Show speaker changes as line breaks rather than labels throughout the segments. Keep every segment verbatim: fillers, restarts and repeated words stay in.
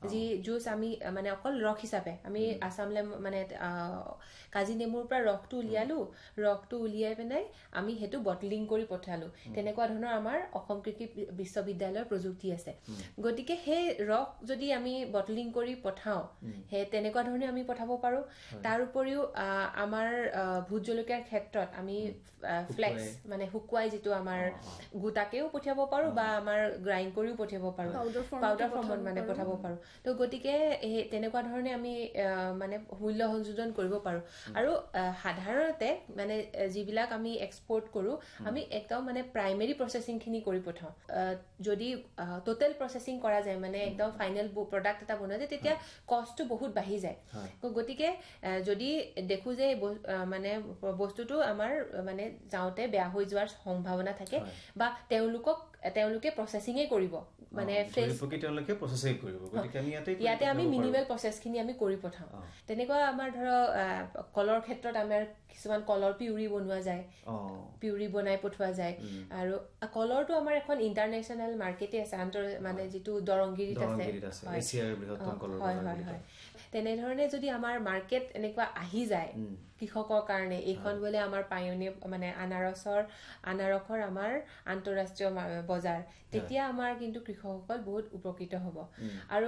যি জুচ আমি মানে অকল ৰস হিচাপে আমি আসামলে মানে কাজি নেমুৰ পৰা ৰসটো উলিয়ালো ৰসটো উলিয়াই পেনাই আমি হেতু বটলিং কৰি পঠালো তেনেকুৱা ধৰণৰ আমাৰ অসম কৃষি বিশ্ববিদ্যালয়ৰ প্ৰযুক্তি আছে গতিকে হে ৰস যদি আমি বটলিং কৰি পঠাও হে তেনেকুৱা ধৰণে আমি পঠাব পাৰো তাৰ উপৰিও আমাৰ ভোট জলকীয়াৰ ক্ষেত্ৰত আমি ফ্লেক্স মানে হুকুৱাই যেটো আমাৰ গুটাকেও পঠিয়াব পাৰো বা আমাৰ গ্ৰাইন্ড কৰিও পঠিয়াব পাৰো পাউডাৰ ফৰ্মত মানে পঠাব পাৰো তো গতিকে তেনেকুৱা ধৰণে আমি মানে মূল্য সংযোজন কৰিব পাৰো আৰু সাধাৰণতে মানে যিবিলাক আমি এক্সপোৰ্ট কৰো আমি একদম মানে প্ৰাইমেৰী প্ৰসেসিং খিনি কৰি পঠাও যদি টোটাল প্ৰসেসিং কৰা যায় মানে একদম ফাইনাল প্ৰডাক্ট এটা বনোৱা যায় তেতিয়া কষ্টটো বহুত বাঢ়ি যায় গতিকে যদি দেখো যে মানে বস্তুটো আমাৰ মানে যাওতে বেয়া হৈ যোৱাৰ সম্ভাৱনা থাকে বা তেওঁলোকক তেওঁলোকে প্ৰসেসিংয়ে কৰিব মানে ফ্ৰেছ
পকি তেওঁলোকে প্ৰসেসিং কৰিব গতিকে আমি ইয়াতে
ইয়াতে আমি মিনিমাল প্ৰসেস খিনি আমি কৰি পঠাও তেনেকুৱা আমাৰ ধৰ কলৰ ক্ষেত্ৰত আমাৰ কিছুমান কলৰ পিউৰি বনোৱা যায় পিউৰি বনাই পঠোৱা যায় আৰু কলৰটো আমাৰ এখন ইন্টাৰনেশনাল মাৰ্কেটে আছে আন্তৰ মানে যেটো দৰংগিৰিত আছে
এছিয়াৰ বৃহত্তম কলৰ
হয় হয় হয় তেনে ধৰণে যদি আমাৰ মাৰ্কেট এনেকুৱা আহি যায় কৃষকৰ কাৰণে এইখন বলে আমাৰ পায়নি মানে আনাৰসৰ আনাৰসৰ আমাৰ আন্তৰাষ্ট্ৰীয় বজাৰ তেতিয়া আমাৰ কিন্তু কৃষকসকল বহুত উপকৃত হ'ব আৰু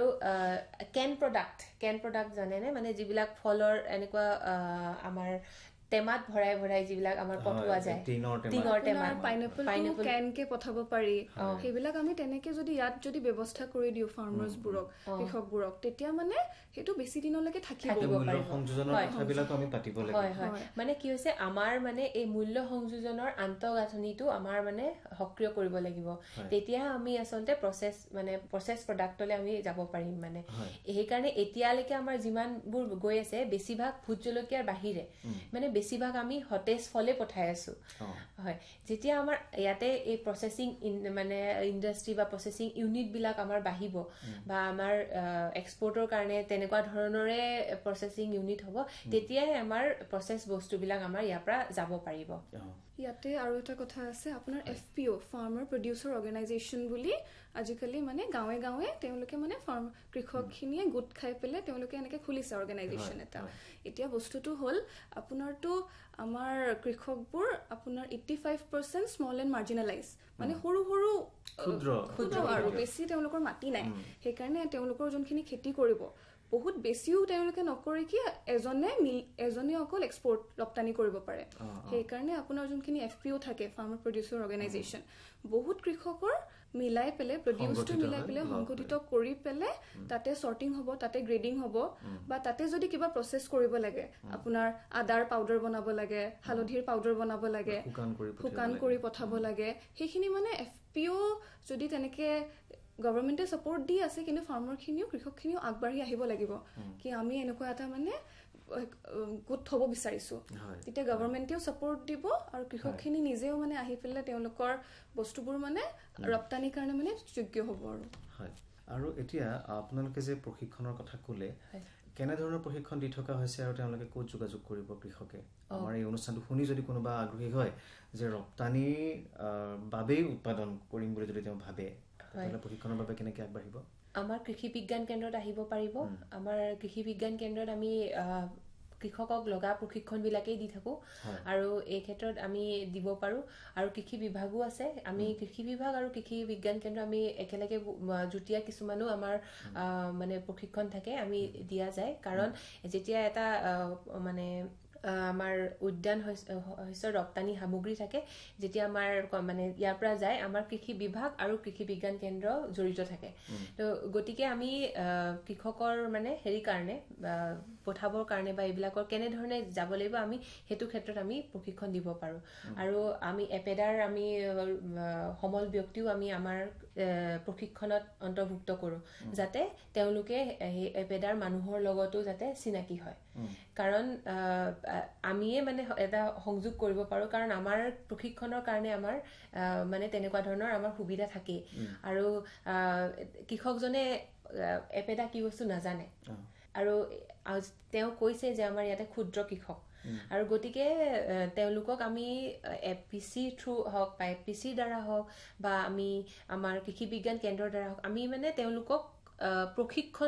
কেন প্ৰডাক্ট কেন প্ৰডাক্ট জানে নে মানে যিবিলাক ফলৰ এনেকুৱা আমাৰ টেমাত ভৰাই ভৰাই যিবিলাক আমাৰ পঠোৱা যায়
টিঙৰ টেমা পাইনাপল কেন কে পঠাব পাৰি হেবিলাক আমি তেনেকে যদি ইয়াত যদি ব্যৱস্থা কৰি দিও ফাৰ্মাৰ্স বুৰক কৃষক বুৰক তেতিয়া মানে হেতু বেছি দিনলৈকে থাকিব
পাৰিব সংযোজনৰ কথাবিলাক আমি পাতিব লাগিব
হয় হয় মানে কি হৈছে আমাৰ মানে এই মূল্য সংযোজনৰ আন্তঃগাঁথনিটো আমাৰ মানে সক্ৰিয় কৰিব লাগিব তেতিয়া আমি আসলতে প্ৰসেস মানে প্ৰসেস প্ৰডাক্টলে আমি যাব পাৰিম মানে এই কাৰণে এতিয়ালৈকে আমাৰ যিমানবোৰ গৈ আছে বেছিভাগ ভোট জলকীয়াৰ বাহিৰে মানে বেছিভাগ আমি হটেজ ফলে পঠাই আছো হয় যেতিয়া আমাৰ ইয়াতে এই প্ৰসেসিং মানে ইন্ডাষ্ট্ৰি বা প্ৰসেসিং ইউনিট বিলাক আমাৰ বাহিব বা আমাৰ এক্সপোৰ্টৰ কাৰণে তেনেকুৱা ধৰণৰে প্ৰসেসিং ইউনিট হ'ব তেতিয়াই আমাৰ প্ৰসেস বস্তু বিলাক আমাৰ ইয়াৰ পৰা যাব পাৰিব
ইয়াতে আৰু এটা কথা আছে আপোনাৰ এফপিও ফাৰ্মাৰ প্ৰডিউচাৰ অৰ্গানাইজেচন বুলি আজিকালি মানে গাঁৱে গাঁৱে তেওঁলোকে মানে ফাৰ্ম কৃষকখিনিয়ে গোট খাই পেলে তেওঁলোকে এনেকে খুলিছে অৰ্গানাইজেচন এটা এতিয়া বস্তুটো হল আপোনাৰটো আমাৰ কৃষকবোৰ আপোনাৰ eighty-five percent স্মল এণ্ড মাৰ্জিনালাইজ মানে সৰু সৰু
ক্ষুদ্ৰ
ক্ষুদ্ৰ আৰু বেছি তেওঁলোকৰ মাটি নাই সেই কাৰণে তেওঁলোকৰ যোনখিনি খেতি কৰিব বহুত বেছিও তেওঁলোকে নকৰি কি এজনে এজনে অকল এক্সপোৰ্ট ৰপ্তানি কৰিব পাৰে সেই কাৰণে আপোনাৰ যোনখিনি এফপিও থাকে ফাৰ্মাৰ প্ৰডিউচাৰ অৰ্গানাইজেচন বহুত কৃষকৰ মিলাই পেলে প্ৰডিউচটো মিলাই পেলে সংগঠিত কৰি পেলে তাতে সৰ্টিং হ'ব তাতে গ্ৰেডিং হ'ব বা তাতে যদি কিবা প্ৰসেস কৰিব লাগে আপোনাৰ আদাৰ পাউডাৰ বনাব লাগে হালধিৰ পাউডাৰ বনাব লাগে শুকান কৰি পঠাব লাগে সেইখিনি মানে এফপিও যদি তেনেকে গভৰ্নমেন্টে সাপোৰ্ট দি আছে কিন্তু ফাৰ্মাৰ খিনিও কৃষক খিনিও আগবাঢ়ি আহিব লাগিব কি আমি এনেকুৱা এটা মানে গোট হ'ব বিচাৰিছো তেতিয়া গভৰ্নমেন্টেও সাপোৰ্ট দিব আৰু কৃষক খিনি নিজেও মানে আহি পেলে তেওঁলোকৰ বস্তুবোৰ মানে ৰপ্তানি কাৰণে মানে যোগ্য হ'ব আৰু
হয় আৰু এতিয়া আপোনালোকে যে প্ৰশিক্ষণৰ কথা ক'লে কেনে ধৰণৰ প্ৰশিক্ষণ দি থকা হৈছে আৰু তেওঁলোকে ক'ত যোগাযোগ কৰিব কৃষকে আমাৰ এই অনুষ্ঠানটো শুনি যদি কোনোবা আগ্ৰহী হয় যে ৰপ্তানি বাবে উৎপাদন কৰিম বুলি যদি তেওঁ ভাবে তেতিয়াহ'লে প্ৰশিক্ষণৰ বাবে কেনেকৈ আগবাঢ়িব
আমাৰ কৃষি বিজ্ঞান কেন্দ্ৰত আহিব পাৰিব আমাৰ কৃষি বিজ্ঞান কেন্দ্ৰত আমি কৃষকক লগা প্ৰশিক্ষণ বিলাকেই দি থাকো আৰু এই ক্ষেত্ৰত আমি দিব পাৰো আৰু কৃষি বিভাগো আছে আমি কৃষি বিভাগ আৰু কৃষি বিজ্ঞান কেন্দ্ৰ আমি একেলগে জুটিয়া কিছুমানো আমাৰ মানে প্ৰশিক্ষণ থাকে আমি দিয়া যায় কাৰণ যেতিয়া এটা মানে আমাৰ উদ্যান শস্যৰ ৰপ্তানি সামগ্ৰী থাকে যেতিয়া আমাৰ মানে ইয়াৰ পৰা যায় আমাৰ কৃষি বিভাগ আৰু কৃষি বিজ্ঞান কেন্দ্ৰ জড়িত থাকে তো গতিকে আমি কৃষকৰ মানে হেৰি কাৰণে পঠাবৰ কাৰণে বা এইবিলাকৰ কেনে ধৰণে যাব লাগিব আমি হেতু ক্ষেত্ৰত আমি প্ৰশিক্ষণ দিব পাৰো আৰু আমি এপেডাৰ আমি সমল ব্যক্তিও আমি আমাৰ প্ৰশিক্ষণত অন্তৰ্ভুক্ত কৰো যাতে তেওঁলোকে এপেডাৰ মানুহৰ লগতো যাতে চিনাকি হয় কাৰণ আমিয়ে মানে এটা সংযোগ কৰিব পাৰো কাৰণ আমাৰ প্ৰশিক্ষণৰ কাৰণে আমাৰ মানে তেনেকুৱা ধৰণৰ আমাৰ সুবিধা থাকে আৰু কৃষকজনে এপেডা কি বস্তু নাজানে আৰু তেওঁ কৈছে যে আমাৰ ইয়াতে ক্ষুদ্ৰ কৃষক আৰু গতিকে তেওঁলোকক আমি এপিসি থ্ৰু হক বা এপিসি দ্বাৰা হক বা আমি আমাৰ কৃষি বিজ্ঞান কেন্দ্ৰৰ দ্বাৰা হক আমি মানে তেওঁলোকক প্ৰশিক্ষণ